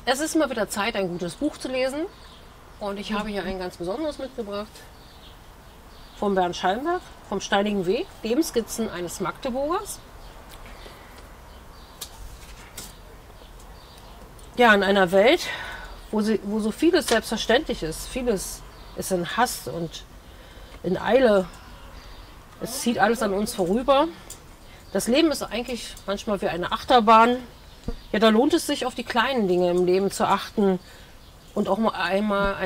Es ist mal wieder Zeit, ein gutes Buch zu lesen. Und ich habe hier ein ganz besonderes mitgebracht. Von Bernd Schallenberg, vom Steinigen Weg, Lebensskizzen eines Magdeburgers. Ja, in einer Welt, wo so vieles selbstverständlich ist. Vieles ist in Hast und in Eile. Es zieht alles an uns vorüber. Das Leben ist eigentlich manchmal wie eine Achterbahn. Ja, da lohnt es sich, auf die kleinen Dinge im Leben zu achten und auch mal einmal